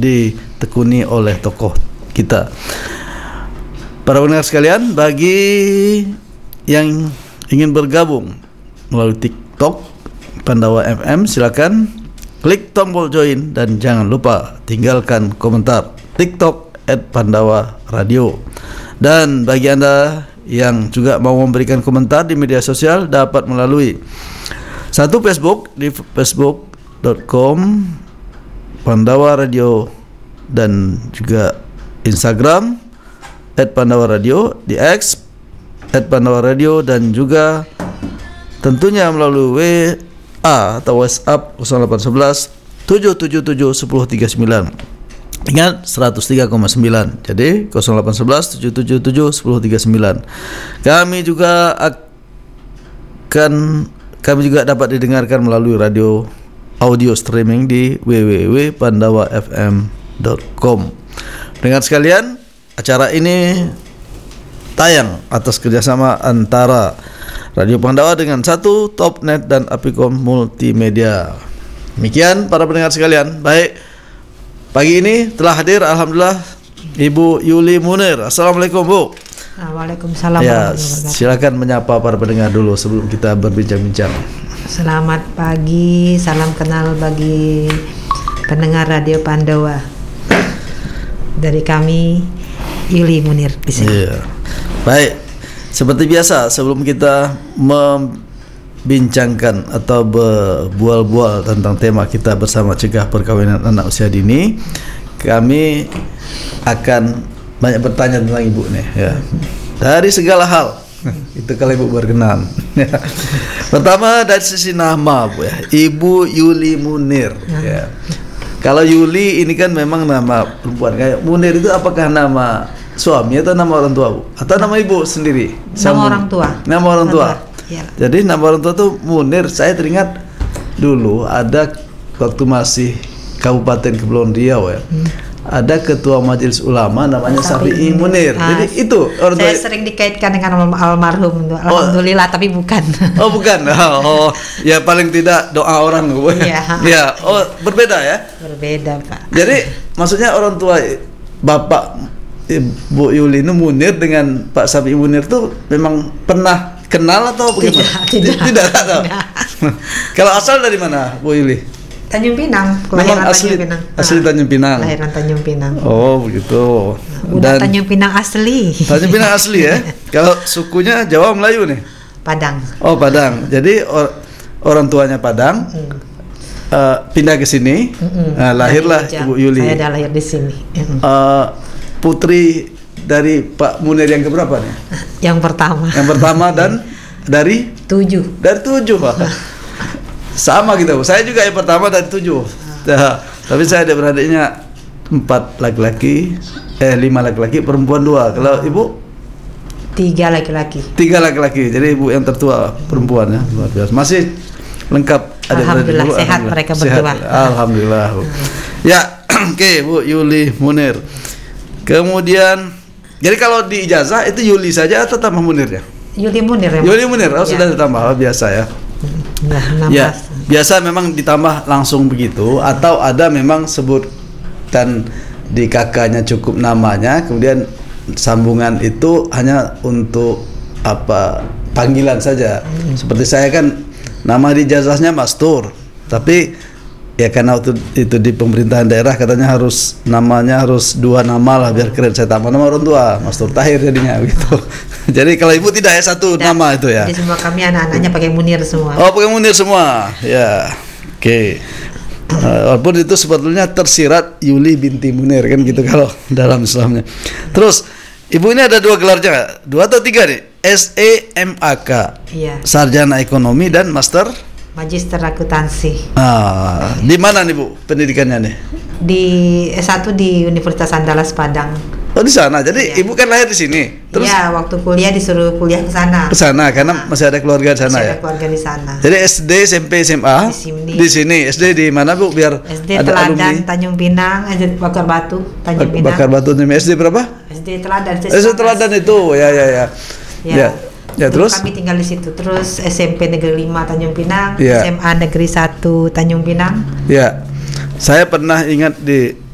ditekuni oleh tokoh kita. Para pendengar sekalian, bagi yang ingin bergabung melalui TikTok Pandawa FM, silakan klik tombol join dan jangan lupa tinggalkan komentar TikTok @Pandawa Radio. Dan bagi Anda yang juga mau memberikan komentar di media sosial dapat melalui satu Facebook di facebook.com Pandawa Radio dan juga Instagram @Pandawa Radio, di X @Pandawa Radio, dan juga tentunya melalui WA atau WhatsApp 0811 777 1039. Ingat 103,9. Jadi 0811 777 1039. Kami juga dapat didengarkan melalui radio audio streaming di www.pandawafm.com. Dengan sekalian, acara ini tayang atas kerjasama antara Radio Pandawa dengan satu Topnet dan Apicom Multimedia. Demikian para pendengar sekalian. Baik, pagi ini telah hadir alhamdulillah Ibu Yuli Munir. Assalamualaikum, Bu. Waalaikumsalam. Ya, silakan menyapa para pendengar dulu sebelum kita berbincang-bincang. Selamat pagi, salam kenal bagi pendengar Radio Pandawa. Dari kami Yuli Munir di sini. Iya. Baik. Seperti biasa, sebelum kita membincangkan atau berbual-bual tentang tema kita bersama cegah perkawinan anak usia dini, kami akan banyak bertanya tentang Ibu nih, ya. Dari segala hal. Itu kalau Ibu berkenan. Pertama dari sisi nama, Bu, ya. Ibu Yuli Munir, ya. Kalau Yuli ini kan memang nama perempuan, kayak Munir itu apakah nama suami atau nama orang tua, Bu? Atau nama Ibu sendiri? Nama orang tua. Nama orang tua. Ya. Jadi nama orang tua tuh Munir. Saya teringat dulu ada waktu masih Kabupaten Kepulauan Riau, ya. Ada ketua majelis ulama namanya Safi'i Munir. Jadi itu orang tua. Saya sering dikaitkan dengan almarhum. Alhamdulillah, tapi bukan. Oh, bukan. Oh, ya paling tidak doa orang, Bu. Iya. Ya, oh berbeda ya? Berbeda, Pak. Jadi maksudnya orang tua Bapak Ibu Yuli ini Munir dengan Pak Safi'i Munir tuh memang pernah kenal atau bagaimana? Tidak. Kalau asal dari mana, Bu Yuli? Tanjung Pinang, kelahiran Tanjung Pinang. Asli Tanjung Pinang. Kelahiran Tanjung Pinang. Oh, begitu. Udah Tanjung Pinang asli. Tanjung Pinang asli ya. Kalau sukunya Jawa Melayu nih? Padang. Oh, Padang. Jadi orang tuanya Padang. Pindah ke sini. Lahirlah Ibu Yuli. Saya dah lahir di sini. Putri dari Pak Munir yang keberapa nih? Yang pertama. Yang pertama dan dari 7. Dari 7, Pak. Sama gitu. Saya juga yang pertama dari 7. Tapi saya ada beradiknya 4 laki-laki, 5 laki-laki, perempuan 2. Kalau Ibu? 3 laki-laki. 3 laki-laki. Jadi Ibu yang tertua perempuan ya. Luar biasa. Masih lengkap. Alhamdulillah sehat mereka berdua. Alhamdulillah. Ya, oke, Bu Yuli Munir. Kemudian, jadi kalau di ijazah itu Yuli saja atau tambah Munirnya? Yuli Munir ya. Yuli Munir, sudah ditambah, biasa ya. Ya, biasa memang ditambah langsung begitu, atau ada memang sebutkan di kakaknya cukup namanya, kemudian sambungan itu hanya untuk apa panggilan saja. Seperti saya kan nama di ijazahnya Mastur, tapi ya karena itu di pemerintahan daerah katanya namanya harus 2 nama lah biar keren. Saya tambah nama orang tua, Mastur Tahir jadinya gitu. Jadi kalau Ibu tidak ya 1 nama itu ya. Jadi semua kami anak-anaknya pakai Munir semua. Oh, pakai Munir semua. Ya. Oke. Walaupun itu sebetulnya tersirat Yuli binti Munir kan gitu kalau dalam Islamnya. Terus Ibu ini ada 2 gelarnya, 2 atau 3 nih? SEMAK. Iya. Sarjana Ekonomi dan Master Magister Akuntansi. Di mana nih Bu pendidikannya nih? Di S1 di Universitas Andalas Padang. Oh, di sana. Jadi Ibu kan lahir di sini. Terus iya, waktu kuliah disuruh kuliah ke sana. Ke sana karena masih ada keluarga di sana ya. Masih ada keluarga di sana. Jadi SD, SMP, SMA di sini. SD di mana Bu biar SD ada Teladan alumni. Tanjung Pinang, SD Bakar Batu Tanjung Pinang. Bakar Batu SD berapa? SD Teladan. SD Teladan itu. Ya, terus kami tinggal di situ. Terus SMP Negeri 5 Tanjung Pinang, ya. SMA Negeri 1 Tanjung Pinang. Ya. Saya pernah ingat di